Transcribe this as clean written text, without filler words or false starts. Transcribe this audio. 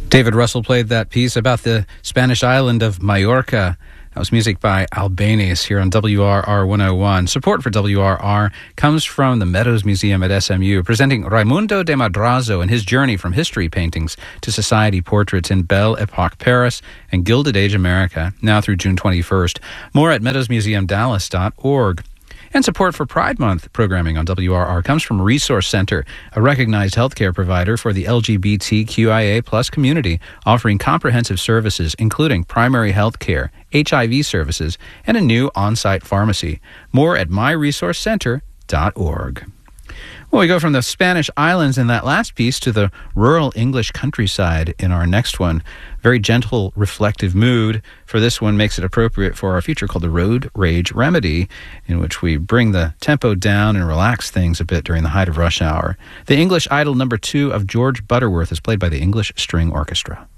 David Russell played that piece about the Spanish island of Majorca. That was music by Albanese here on WRR 101. Support for WRR comes from the Meadows Museum at SMU, presenting Raimundo de Madrazo and his journey from history paintings to society portraits in Belle Epoque Paris and Gilded Age America, now through June 21st. More at meadowsmuseumdallas.org. And support for Pride Month programming on WRR comes from Resource Center, a recognized healthcare provider for the LGBTQIA+ community, offering comprehensive services including primary health care, HIV services, and a new on-site pharmacy. More at myresourcecenter.org. Well, we go from the Spanish islands in that last piece to the rural English countryside in our next one. Very gentle, reflective mood for this one makes it appropriate for our feature called the Road Rage Remedy, in which we bring the tempo down and relax things a bit during the height of rush hour. The English Idol No. 2 of George Butterworth is played by the English String Orchestra.